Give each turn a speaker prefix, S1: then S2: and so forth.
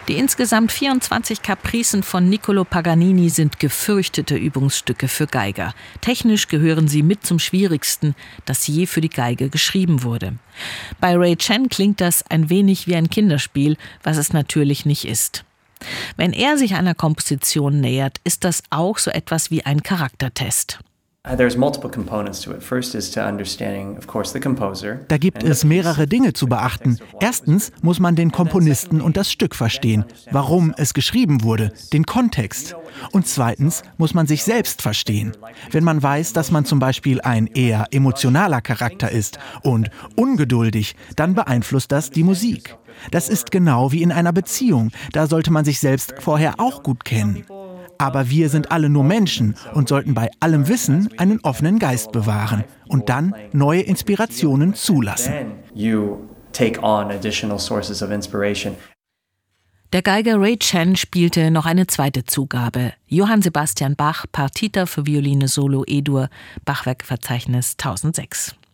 S1: Die insgesamt 24 Capricen von Niccolò Paganini sind gefürchtete Übungsstücke für Geiger. Technisch gehören sie mit zum Schwierigsten, das je für die Geige geschrieben wurde. Bei Ray Chen klingt das ein wenig wie ein Kinderspiel, was es natürlich nicht ist. Wenn er sich einer Komposition nähert, ist das auch so etwas wie ein Charaktertest.
S2: Da gibt es mehrere Dinge zu beachten. Erstens muss man den Komponisten und das Stück verstehen, warum es geschrieben wurde, den Kontext. Und zweitens muss man sich selbst verstehen. Wenn man weiß, dass man zum Beispiel ein eher emotionaler Charakter ist und ungeduldig, dann beeinflusst das die Musik. Das ist genau wie in einer Beziehung. Da sollte man sich selbst vorher auch gut kennen. Aber wir sind alle nur Menschen und sollten bei allem Wissen einen offenen Geist bewahren und dann neue Inspirationen zulassen.
S1: Der Geiger Ray Chen spielte noch eine zweite Zugabe. Johann Sebastian Bach, Partita für Violine Solo E-Dur, Bachwerkverzeichnis 1006.